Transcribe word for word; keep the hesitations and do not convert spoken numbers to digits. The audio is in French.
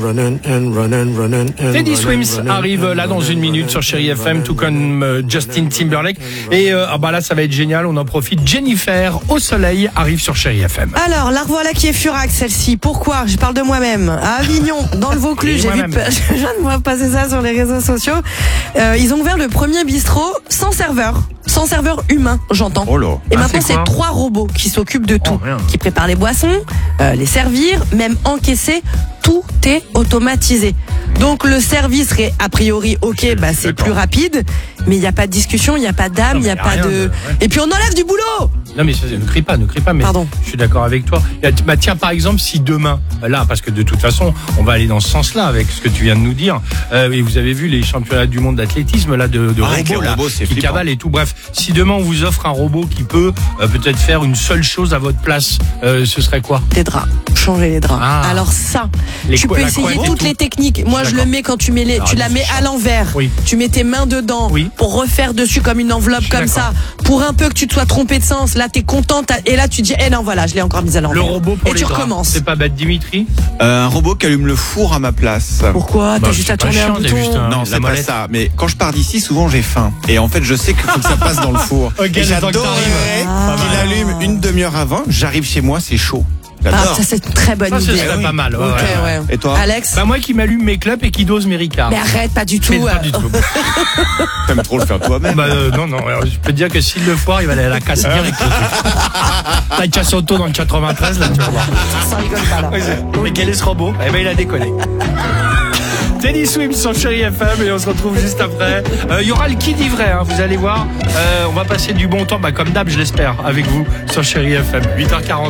Teddy Swims arrive là dans une minute sur Chérie F M, tout comme euh, Justin Timberlake. Et euh, ah bah là, ça va être génial, on en profite. Jennifer au soleil arrive sur Chérie F M. Alors, la revoilà qui est furax, celle-ci. Pourquoi ? Je parle de moi-même. À Avignon, dans le Vaucluse, j'ai vu, je viens de voir passer ça sur les réseaux sociaux. Euh, ils ont ouvert le premier bistrot sans serveur. Sans serveur humain, j'entends. Oh là. Et Ah, maintenant, c'est c'est quoi trois robots qui s'occupent de tout. Oh, merde. Qui préparent les boissons, euh, les servir, même encaisser. Tout est automatisé. Donc le service serait a priori ok, bah c'est D'accord. plus rapide, mais il n'y a pas de discussion, il n'y a pas d'âme, il n'y a y a pas rien de... de- ouais. Et puis on enlève du boulot. Non mais ça, ne crie pas, ne crie pas, mais Pardon. je suis d'accord avec toi. Bah tiens, par exemple, si demain, là, parce que de toute façon, on va aller dans ce sens-là avec ce que tu viens de nous dire, euh, et vous avez vu les championnats du monde d'athlétisme, là, de, de Ah, avec robots, les là, robots, c'est qui flippant. cavalent et tout. Bref, si demain on vous offre un robot qui peut euh, peut-être faire une seule chose à votre place, euh, ce serait quoi ? Les draps, changer les draps. Ah. Alors ça, Les tu cou- peux la essayer couette et toutes tout. les techniques. Moi, je D'accord. le mets quand tu mets les, Ah, tu la c'est mets chiant. à l'envers. Oui. Tu mets tes mains dedans Oui. pour refaire dessus comme une enveloppe Je suis comme ça. Pour un peu que tu te sois trompé de sens, là t'es content t'as- et là tu dis, eh non voilà, je l'ai encore mise à l'envers. Le robot pour et les tu draps. recommences. C'est pas bête, Dimitri ? Euh, un robot qui allume le four à ma place. Pourquoi Bah, T'as juste c'est à pas tourner un chiant, t'as bouton. juste un- Non, la c'est pas molette. ça. Mais quand je pars d'ici, souvent j'ai faim. Et en fait, je sais qu'il faut que ça passe dans le four. Ok, Et le temps que j'adorerais t'arrives. Ah. qu'il allume une demi-heure avant. J'arrive chez moi, c'est chaud. Ah, J'adore. ça c'est une très bonne Ça, ce idée. serait oui. pas mal. ouais, Ok, ouais, ouais. ouais. Et toi Alex Bah moi qui m'allume mes clopes et qui dose mes ricards. Mais arrête, pas du tout. Mais pas euh. du tout. T'aimes trop le faire toi-même. Bah euh, non, non, alors, je peux te dire que s'il le foire, il va aller à la casse direct. La casse auto dans le quatre-vingt-treize, là, tu vas voir. Ça rigole pas là. Mais quel est ce robot ? Eh ben, il a décollé. Teddy Swims sur Chérie F M et on se retrouve juste après. Il euh, y aura le qui dit vrai, hein, vous allez voir. Euh, on va passer du bon temps, bah, comme d'hab, je l'espère, avec vous sur Chérie F M. huit heures quarante.